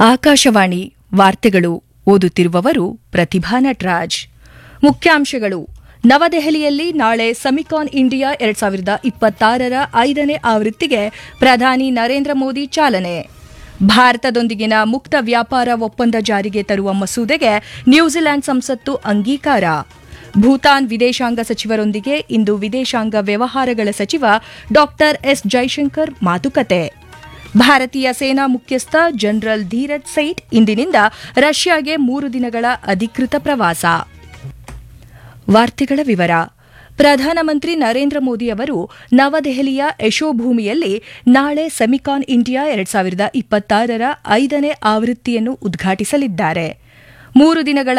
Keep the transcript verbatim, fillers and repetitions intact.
ಆಕಾಶವಾಣಿ ವಾರ್ತೆಗಳು ಓದುತ್ತಿರುವವರು ಪ್ರತಿಭಾ ನಟರಾಜ್. ಮುಖ್ಯಾಂಶಗಳು: ನವದೆಹಲಿಯಲ್ಲಿ ನಾಳೆ ಸೆಮಿಕಾನ್ ಇಂಡಿಯಾ ಎರಡ್ ಸಾವಿರದ ಇಪ್ಪತ್ತಾರರ ಐದನೇ ಆವೃತ್ತಿಗೆ ಪ್ರಧಾನಿ ನರೇಂದ್ರ ಮೋದಿ ಚಾಲನೆ. ಭಾರತದೊಂದಿಗಿನ ಮುಕ್ತ ವ್ಯಾಪಾರ ಒಪ್ಪಂದ ಜಾರಿಗೆ ತರುವ ಮಸೂದೆಗೆ ನ್ಯೂಜಿಲೆಂಡ್ ಸಂಸತ್ತು ಅಂಗೀಕಾರ. ಭೂತಾನ್ ವಿದೇಶಾಂಗ ಸಚಿವರೊಂದಿಗೆ ಇಂದು ವಿದೇಶಾಂಗ ವ್ಯವಹಾರಗಳ ಸಚಿವ ಡಾ ಎಸ್ ಜೈಶಂಕರ್ ಮಾತುಕತೆ. ಭಾರತೀಯ ಸೇನಾ ಮುಖ್ಯಸ್ಥ ಜನರಲ್ ಧೀರಜ್ ಸೇಠ್ ಇಂದಿನಿಂದ ರಷ್ಯಾಗೆ ಮೂರು ದಿನಗಳ ಅಧಿಕೃತ ಪ್ರವಾಸ. ವಾರ್ತೆಗಳ ವಿವರ. ಪ್ರಧಾನಮಂತ್ರಿ ನರೇಂದ್ರ ಮೋದಿ ಅವರು ನವದೆಹಲಿಯ ಯಶೋಭೂಮಿಯಲ್ಲಿ ನಾಳೆ ಸೆಮಿಕಾನ್ ಇಂಡಿಯಾ ಎರಡ್ ಸಾವಿರದ ಇಪ್ಪತ್ತಾರರ ಐದನೇ ಆವೃತ್ತಿಯನ್ನು ಉದ್ಘಾಟಿಸಲಿದ್ದಾರೆ. ಮೂರು ದಿನಗಳ